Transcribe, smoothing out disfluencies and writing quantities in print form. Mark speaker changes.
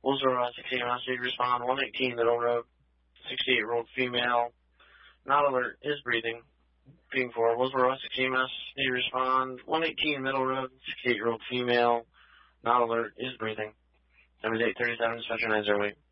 Speaker 1: Wilsboro 16 Mouse, need to respond. 118 Middle Road, 68-year-old female, not alert, is breathing. Being for Wilsboro 16 Mouse, need to respond. 118 Middle Road, 68-year-old female, not alert, is breathing. Numbers 837, dispatcher 908.